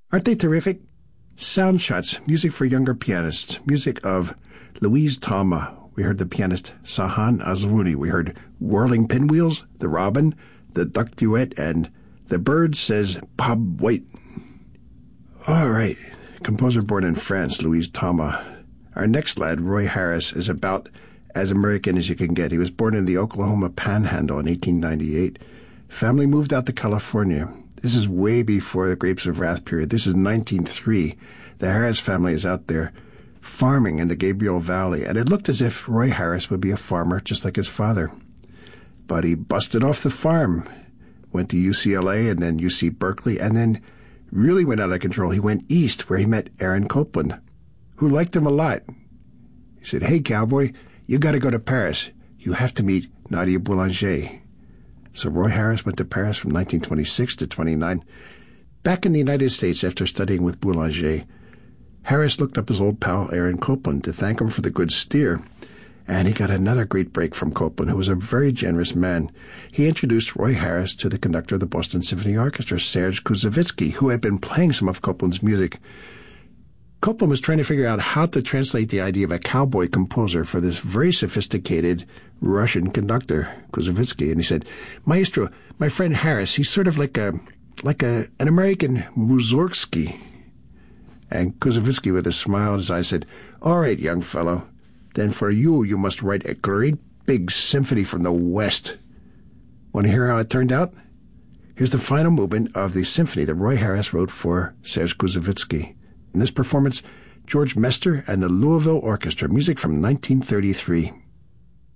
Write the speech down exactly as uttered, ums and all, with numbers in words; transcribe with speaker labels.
Speaker 1: Aren't they terrific? Sound shots, music for younger pianists, music of Louise Tama. We heard the pianist Sahan Azrouni. We heard Whirling Pinwheels, The Robin, The Duck Duet, and The Bird, says Bob White. All right. Composer born in France, Louise Tama. Our next lad, Roy Harris, is about as American as you can get. He was born in the Oklahoma Panhandle in eighteen ninety-eight. Family moved out to California. This is way before the Grapes of Wrath period. This is nineteen oh three. The Harris family is out there farming in the Gabriel Valley, and it looked as if Roy Harris would be a farmer just like his father. But he busted off the farm, went to U C L A and then U C Berkeley, and then really went out of control. He went east where he met Aaron Copland, who liked him a lot. He said, "Hey, cowboy, you got to go to Paris. You have to meet Nadia Boulanger." So Roy Harris went to Paris from nineteen twenty-six to twenty-nine. Back in the United States after studying with Boulanger, Harris looked up his old pal Aaron Copland to thank him for the good steer, and he got another great break from Copland, who was a very generous man. He introduced Roy Harris to the conductor of the Boston Symphony Orchestra, Serge Koussevitzky, who had been playing some of Copland's music. Copland was trying to figure out how to translate the idea of a cowboy composer for this very sophisticated Russian conductor, Koussevitzky, and he said, "Maestro, my friend Harris, he's sort of like a like a an American Mussorgsky." And Koussevitzky, with a smile in his eyes, said, "All right, young fellow, then for you, you must write a great big symphony from the West." Want to hear how it turned out? Here's the final movement of the symphony that Roy Harris wrote for Serge Koussevitzky. In this performance, George Mester and the Louisville Orchestra, music from nineteen thirty-three.